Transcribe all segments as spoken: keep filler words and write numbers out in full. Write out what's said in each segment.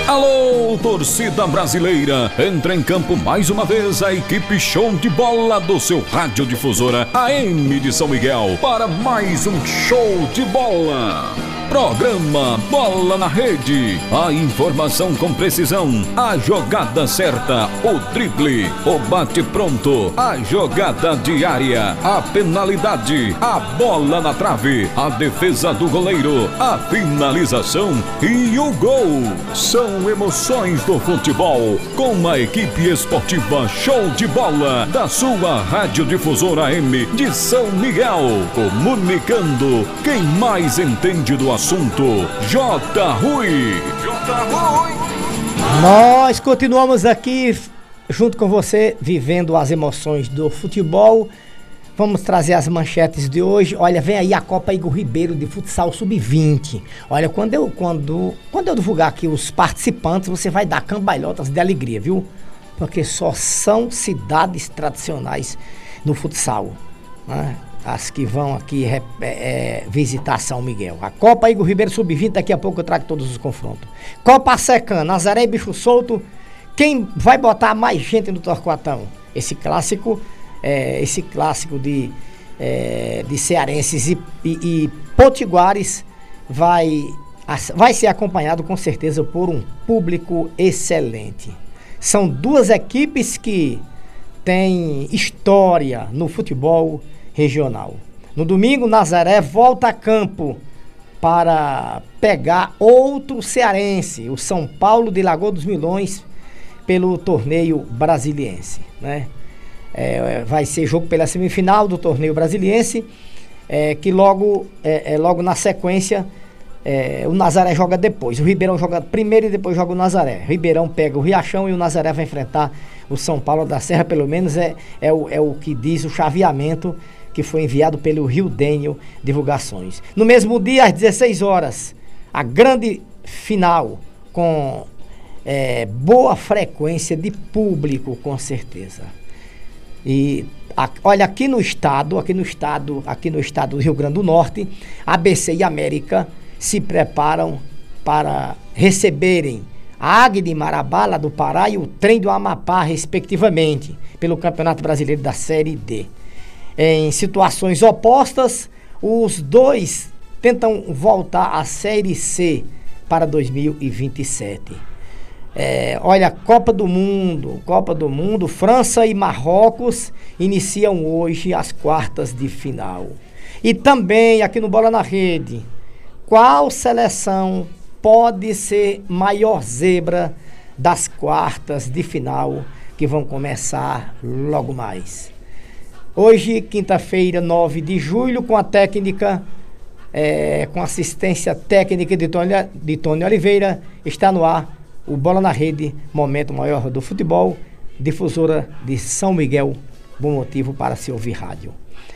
Alô, torcida brasileira! Entra em campo mais uma vez a equipe show de bola do seu radiodifusora A M de São Miguel para mais um show de bola. Programa Bola na Rede. A informação com precisão, a jogada certa, o drible, o bate pronto, a jogada diária, a penalidade, a bola na trave, a defesa do goleiro, a finalização e o gol. São emoções do futebol com a equipe esportiva Show de Bola da sua radiodifusora A M de São Miguel. Comunicando quem mais entende do assunto, J. Rui. J. Rui. Nós continuamos aqui junto com você, vivendo as emoções do futebol. Vamos trazer as manchetes de hoje. Olha, vem aí a Copa Igor Ribeiro de Futsal sub vinte. Olha, quando eu, quando, quando eu divulgar aqui os participantes, você vai dar cambalhotas de alegria, viu? Porque só são cidades tradicionais no futsal, né? As que vão aqui é, é, visitar São Miguel. A Copa Igor Ribeiro sub vinte, daqui a pouco eu trago todos os confrontos. Copa Secan, Nazaré e Bicho Solto. Quem vai botar mais gente no Torquatão? Esse clássico, é, esse clássico de, é, de cearenses e, e, e potiguares vai, vai ser acompanhado com certeza por um público excelente. São duas equipes que têm história no futebol regional. No domingo, Nazaré volta a campo para pegar outro cearense, o São Paulo de Lagoa dos Milhões, pelo torneio brasiliense, né? É, vai ser jogo pela semifinal do torneio brasiliense, é, que logo, é, é, logo na sequência é, o Nazaré joga depois. O Ribeirão joga primeiro e depois joga o Nazaré. O Ribeirão pega o Riachão e o Nazaré vai enfrentar o São Paulo da Serra, pelo menos é, é, o, é o que diz o chaveamento que foi enviado pelo Rio Dênio Divulgações. No mesmo dia, às dezesseis horas, a grande final com é, boa frequência de público, com certeza. E a, olha, aqui no estado, aqui no estado, aqui no estado do Rio Grande do Norte, A B C e América se preparam para receberem a Águia de Marabá, lá do Pará, e o Trem do Amapá, respectivamente, pelo Campeonato Brasileiro da Série D. Em situações opostas, os dois tentam voltar à Série C para dois mil e vinte e sete. É, olha, Copa do Mundo, Copa do Mundo, França e Marrocos iniciam hoje as quartas de final. E também aqui no Bola na Rede, qual seleção pode ser maior zebra das quartas de final que vão começar logo mais? Hoje, quinta-feira, nove de julho, com a técnica, é, com assistência técnica de Tony, de Tony Oliveira, está no ar o Bola na Rede, momento maior do futebol, difusora de São Miguel, bom motivo para se ouvir rádio.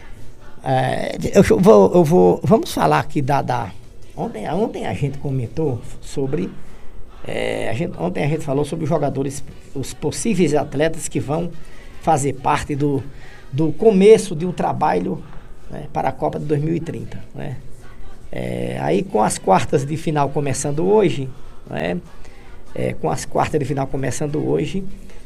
É, eu vou, eu vou, vamos falar aqui da... da ontem, ontem a gente comentou sobre... É, a gente, ontem a gente falou sobre os jogadores, os possíveis atletas que vão fazer parte do... do começo de um trabalho, né, para a Copa de dois mil e trinta, né? É, aí com as quartas de final começando hoje, né, é, com as quartas de final começando hoje,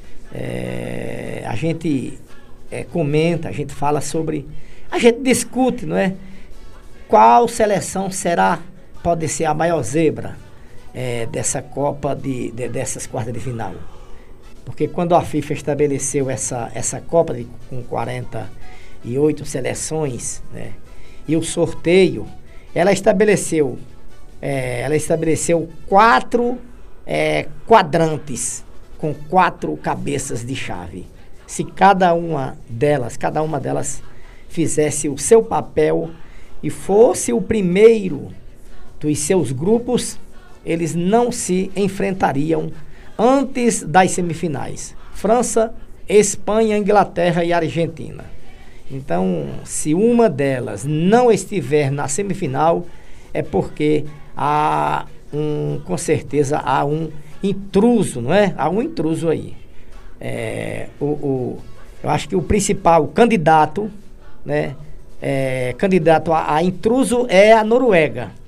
é, a gente é, comenta, a gente fala sobre, a gente discute, não é? Qual seleção será, pode ser a maior zebra é, dessa Copa, de, de, dessas quartas de final? Porque quando a FIFA estabeleceu essa, essa Copa de, com quarenta e oito seleções, né, e o sorteio, ela estabeleceu, é, ela estabeleceu quatro é, quadrantes com quatro cabeças de chave. Se cada uma delas, cada uma delas fizesse o seu papel e fosse o primeiro dos seus grupos, eles não se enfrentariam antes das semifinais. França, Espanha, Inglaterra e Argentina. Então, se uma delas não estiver na semifinal, é porque há um, com certeza há um intruso, não é? Há um intruso aí. É, o, o, eu acho que o principal candidato, né, é, candidato a, a intruso é a Noruega.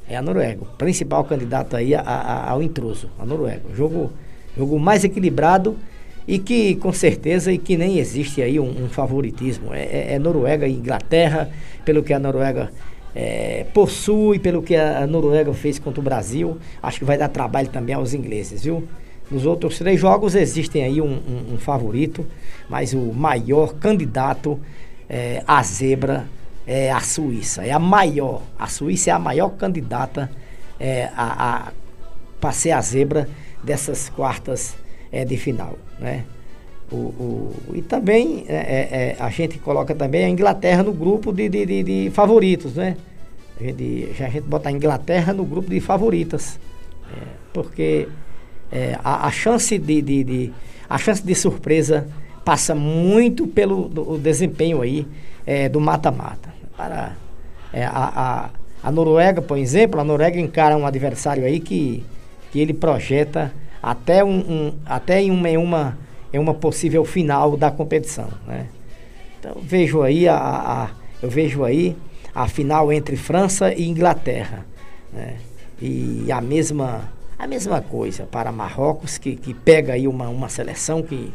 É a Noruega, o principal candidato aí a, a, ao intruso, a Noruega. Jogo, jogo mais equilibrado e que com certeza e que nem existe aí um, um favoritismo. É, é, é Noruega e Inglaterra, pelo que a Noruega é, possui, pelo que a, a Noruega fez contra o Brasil. Acho que vai dar trabalho também aos ingleses, viu? Nos outros três jogos existem aí um, um, um favorito, mas o maior candidato é, à zebra é a Suíça. É a maior. A Suíça é a maior candidata é, a, a, para ser a zebra dessas quartas é, de final, né? O, o, e também é, é, a gente coloca também a Inglaterra no grupo de, de, de, de favoritos, né? A gente, já a gente bota a Inglaterra no grupo de favoritas, é, porque é, a, a chance de, de, de a chance de surpresa passa muito pelo do, o desempenho aí é, do mata-mata. Para é, a, a, a Noruega, por exemplo, a Noruega encara um adversário aí que, que ele projeta até, um, um, até em, uma, em, uma, em uma possível final da competição, né? Então vejo aí a, a, eu vejo aí a final entre França e Inglaterra, né? E a mesma, a mesma coisa para Marrocos, que, que pega aí uma, uma seleção que,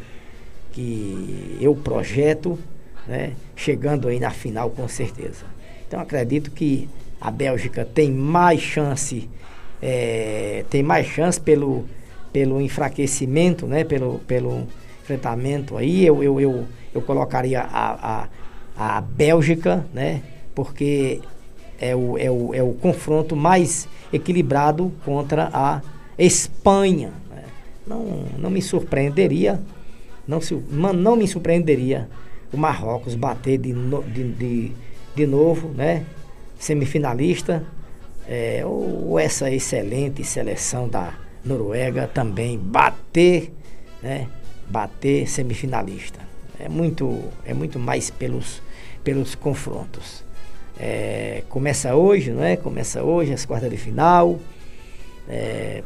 que eu projeto, né, chegando aí na final com certeza. Então acredito que a Bélgica tem mais chance, é, tem mais chance pelo, pelo enfraquecimento, né, pelo, pelo enfrentamento aí. Eu, eu, eu, eu colocaria a, a, a Bélgica, né, porque é o, é, o, é o confronto mais equilibrado contra a Espanha, né? Não, não me surpreenderia, não, se, não me surpreenderia o Marrocos bater de, no, de, de, de novo, né? Semifinalista, é, ou, ou essa excelente seleção da Noruega também bater, né? Bater semifinalista. É muito, é muito mais pelos, pelos confrontos. É, começa hoje, né? Começa hoje as quartas de final. É,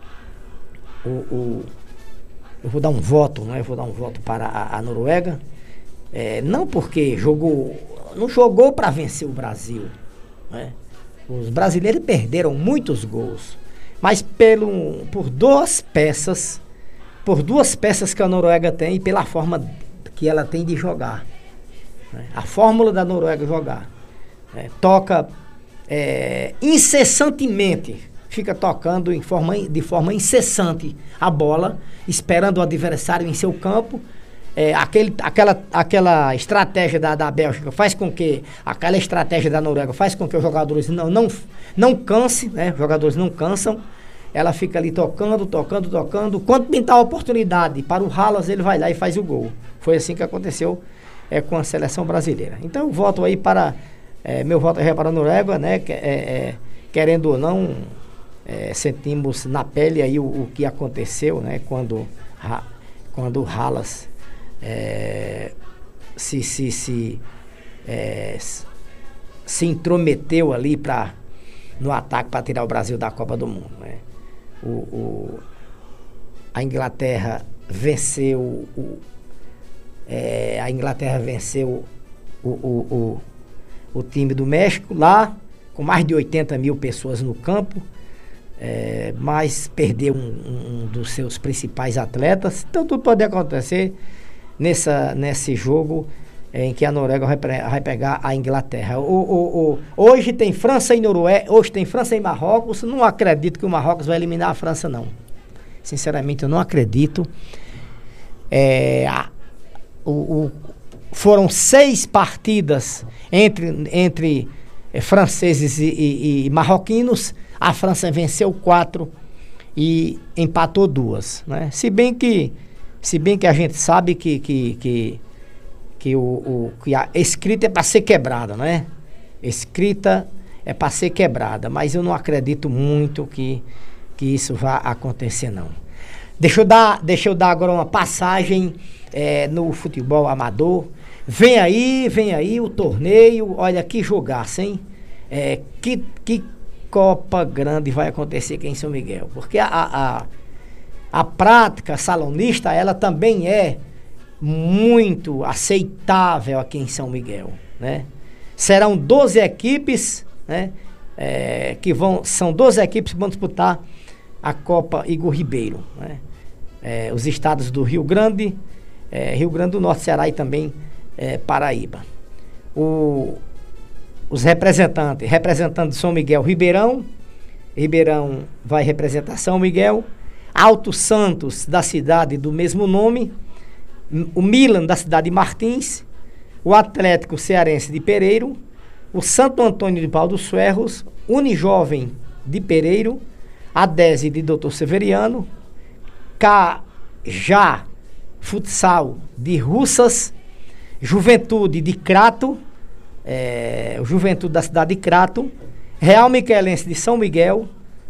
o, o, eu vou dar um voto, né? Eu vou dar um voto para a, a Noruega. É, não porque jogou, não jogou para vencer o Brasil, né? Os brasileiros perderam muitos gols, mas pelo, por duas peças, por duas peças que a Noruega tem e pela forma que ela tem de jogar, né? A fórmula da Noruega jogar, né? Toca é, incessantemente, fica tocando em forma, de forma incessante a bola, esperando o adversário em seu campo. É, aquele, aquela, aquela estratégia da, da Bélgica faz com que, aquela estratégia da Noruega faz com que os jogadores não, não, não cansem, né? Os jogadores não cansam. Ela fica ali tocando, tocando, tocando. Quando pintar a oportunidade para o Haaland, ele vai lá e faz o gol. Foi assim que aconteceu é, com a seleção brasileira. Então eu voto aí para, é, meu voto é para a Noruega, né? Que, é, é, querendo ou não, é, sentimos na pele aí o, o que aconteceu, né? Quando, ha, quando o Haaland É, se, se, se, é, se intrometeu ali pra, no ataque para tirar o Brasil da Copa do Mundo, né? O, o, a Inglaterra venceu o, é, a Inglaterra venceu o, o, o, o time do México lá, com mais de oitenta mil pessoas no campo, é, mas perdeu um, um dos seus principais atletas. Então tudo pode acontecer Nessa, nesse jogo é, em que a Noruega vai, vai pegar a Inglaterra. O, o, o, hoje tem França e Noruega, hoje tem França e Marrocos. Não acredito que o Marrocos vai eliminar a França, não. Sinceramente, eu não acredito. É, a, o, o, foram seis partidas entre, entre é, franceses e, e, e marroquinos. A França venceu quatro e empatou duas, né? Se bem que Se bem que a gente sabe que, que, que, que, o, o, que a escrita é para ser quebrada, né? Escrita é para ser quebrada, mas eu não acredito muito que, que isso vá acontecer, não. Deixa eu dar, deixa eu dar agora uma passagem é, no futebol amador. Vem aí, vem aí o torneio, olha que jogaço, hein? É, que, que Copa grande vai acontecer aqui em São Miguel, porque a... a, a A prática salonista, ela também é muito aceitável aqui em São Miguel, né? Serão doze equipes, né? é, que vão, são doze equipes que vão disputar a Copa Igor Ribeiro, né? É, os estados do Rio Grande, é, Rio Grande do Norte, Ceará e também é, Paraíba. O, os representantes, representando de São Miguel, Ribeirão, Ribeirão vai representar São Miguel, Alto Santos, da cidade do mesmo nome, o Milan, da cidade de Martins, o Atlético Cearense de Pereiro, o Santo Antônio de Pau dos Ferros, Unijovem de Pereiro, a DESE de doutor Severiano, Cajá Futsal de Russas, Juventude de Crato, é, o Juventude da cidade de Crato, Real Miquelense de São Miguel,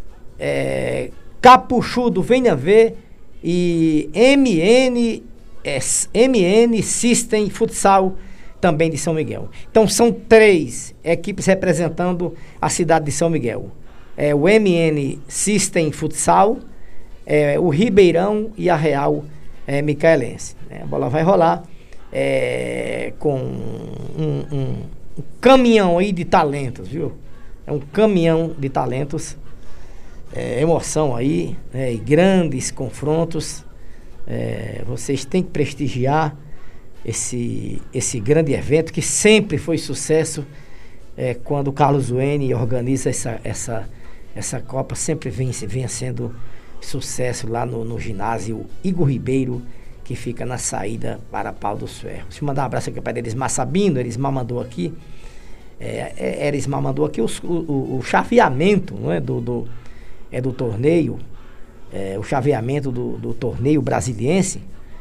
é, Capuchu do Venha Ver e M N, M N System Futsal também de São Miguel. Então são três equipes representando a cidade de São Miguel. É o M N System Futsal, é, o Ribeirão e a Real é, Micaelense. A bola vai rolar é, com um, um, um caminhão aí de talentos, viu? É um caminhão de talentos, é, emoção aí, né, e grandes confrontos. É, vocês têm que prestigiar esse, esse grande evento que sempre foi sucesso. É, quando o Carlos Zuene organiza essa, essa, essa Copa, sempre vem, vem sendo sucesso lá no, no ginásio Igor Ribeiro, que fica na saída para Pau dos Ferros. Deixa eu mandar um abraço aqui para Erismar Sabino. Erismar mandou aqui, é, é, Erismar mandou aqui os, o, o, o chaveamento, não é, do, do, é, do torneio, é, o chaveamento do, do torneio brasiliense,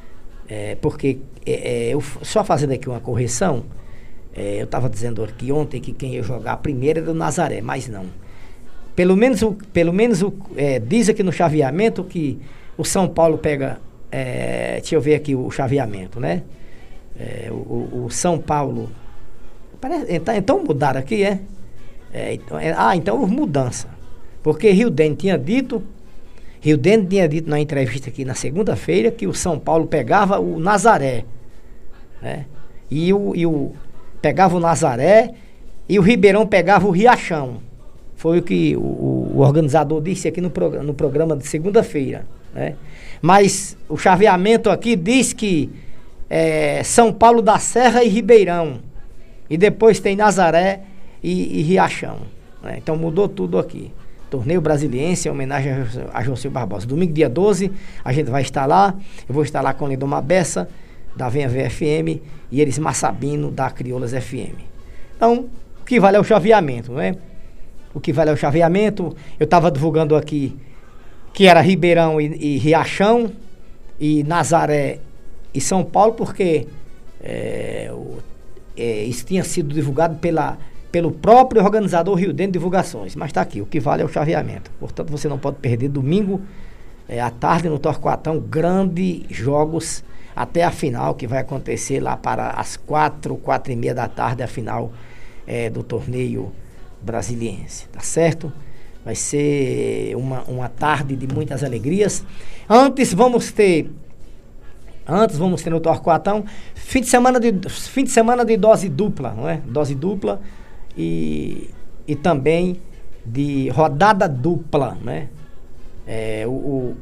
é, porque, é, é, eu, só fazendo aqui uma correção, é, eu estava dizendo aqui ontem que quem ia jogar primeiro era o Nazaré, mas não. Pelo menos, o, pelo menos o, é, diz aqui no chaveamento que o São Paulo pega, é, deixa eu ver aqui o chaveamento, né? É, o, o São Paulo, parece, então, então mudaram aqui, é? é, então, é ah, então houve mudança, porque Rio Dene tinha dito, Rio Dene tinha dito na entrevista aqui na segunda-feira que o São Paulo pegava o Nazaré, né? E o, e o pegava o Nazaré e o Ribeirão pegava o Riachão. Foi o que o, o organizador disse aqui no, prog- no programa de segunda-feira, né? Mas o chaveamento aqui diz que é, São Paulo da Serra e Ribeirão. E depois tem Nazaré e, e Riachão, né? Então mudou tudo aqui. Torneio Brasiliense em homenagem a José Barbosa. Domingo, dia doze, a gente vai estar lá. Eu vou estar lá com o Lindomar Bessa, da Venha Ver F M, e Erismar Sabino, da Crioulas F M. Então, o que vale é o chaveamento, né? O que vale é o chaveamento. Eu estava divulgando aqui que era Ribeirão e, e Riachão, e Nazaré e São Paulo, porque é, o, é, isso tinha sido divulgado pela, pelo próprio organizador Rio Dene Divulgações. Mas está aqui, o que vale é o chaveamento. Portanto, você não pode perder domingo é, à tarde no Torquatão, grandes jogos até a final, que vai acontecer lá para as quatro, quatro e meia da tarde, a final é, do torneio brasiliense, tá certo? Vai ser uma, uma tarde de muitas alegrias. Antes vamos ter, antes vamos ter no Torquatão, fim de semana de, fim de semana de dose dupla, não é? Dose dupla e, e também de rodada dupla, né? É, o, o